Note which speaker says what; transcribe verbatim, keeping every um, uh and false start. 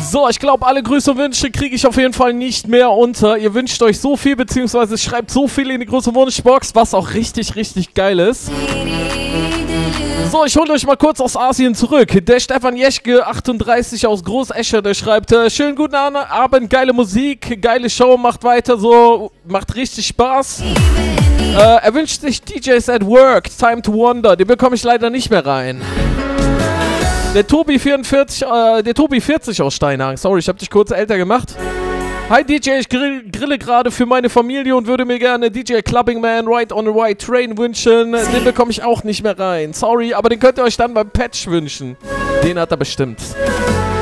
Speaker 1: So, ich glaube, alle Grüße und Wünsche kriege ich auf jeden Fall nicht mehr unter. Ihr wünscht euch so viel, beziehungsweise schreibt so viel in die große Wunschbox, was auch richtig, richtig geil ist. So, ich hole euch mal kurz aus Asien zurück. Der Stefan Jeschke, achtunddreißig aus Großescher, der schreibt, äh, schönen guten Abend, geile Musik, geile Show, macht weiter so, macht richtig Spaß. Äh, er wünscht sich D Js at Work, Time to Wonder, den bekomme ich leider nicht mehr rein. Der Tobi vierundvierzig, äh, der Tobi vierzig aus Steinhagen, sorry, ich habe dich kurz älter gemacht. Hi D J, ich grill, grille gerade für meine Familie und würde mir gerne D J Clubbing Man Ride on a White Train wünschen. Den bekomme ich auch nicht mehr rein. Sorry, aber den könnt ihr euch dann beim Patch wünschen. Den hat er bestimmt.